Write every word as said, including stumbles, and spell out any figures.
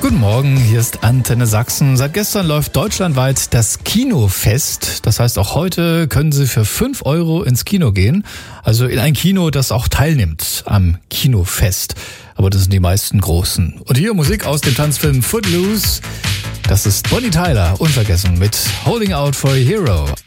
Guten Morgen, hier ist Antenne Sachsen. Seit gestern läuft deutschlandweit das Kinofest. Das heißt, auch heute können Sie für fünf Euro ins Kino gehen. Also in ein Kino, das auch teilnimmt am Kinofest. Aber das sind die meisten Großen. Und hier Musik aus dem Tanzfilm Footloose. Das ist Bonnie Tyler, unvergessen, mit Holding Out for a Hero.